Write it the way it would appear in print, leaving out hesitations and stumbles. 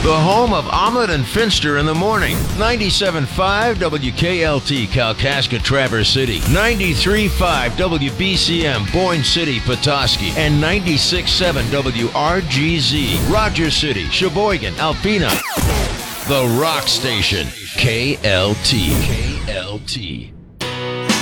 The home of Omelet and Finster in the morning. 97.5 WKLT, Kalkaska, Traverse City. 93.5 WBCM, Boyne City, Petoskey. And 96.7 WRGZ, Rogers City, Sheboygan, Alpena. The Rock Station, KLT. KLT.